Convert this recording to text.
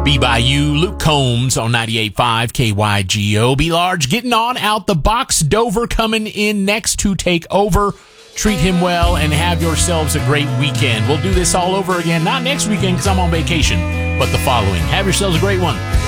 Be by you, Luke Combs on 98.5 KYGO. Be large, getting on out the box. Dover coming in next to take over. Treat him well and have yourselves a great weekend. We'll do this all over again, not next weekend because I'm on vacation, but the following. Have yourselves a great one.